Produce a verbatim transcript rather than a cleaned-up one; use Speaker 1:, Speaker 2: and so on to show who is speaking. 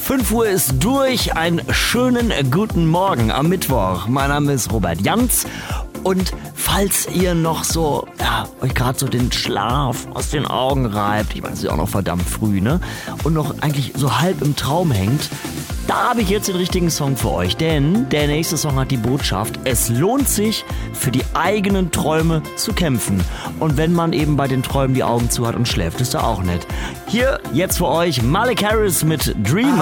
Speaker 1: fünf Uhr ist durch. Einen schönen guten Morgen am Mittwoch. Mein Name ist Robert Janz. Und falls ihr noch so, ja, euch gerade so den Schlaf aus den Augen reibt, ich meine, es ist ja auch noch verdammt früh, ne? Und noch eigentlich so halb im Traum hängt, da habe ich jetzt den richtigen Song für euch. Denn der nächste Song hat die Botschaft, es lohnt sich, für die eigenen Träume zu kämpfen. Und wenn man eben bei den Träumen die Augen zu hat und schläft, ist da auch nett. Hier jetzt für euch Malik Harris mit Dream.